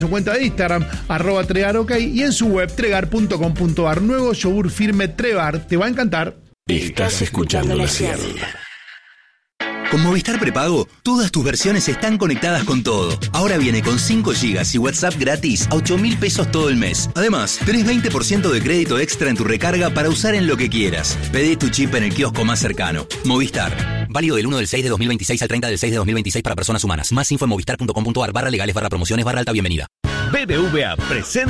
su cuenta de Instagram, @tregarok, y en su web tregar.com.ar. Nuevo yogur firme Trevar, te va a encantar. Estás escuchando La Cielo. Con Movistar Prepago, todas tus versiones están conectadas con todo. Ahora viene con 5 GB y WhatsApp gratis a 8.000 pesos todo el mes. Además, tenés 20% de crédito extra en tu recarga para usar en lo que quieras. Pedí tu chip en el kiosco más cercano. Movistar. Válido del 1 del 6 de 2026 al 30 del 6 de 2026 para personas humanas. Más info en movistar.com.ar/legales/promociones/alta bienvenida. BBVA presenta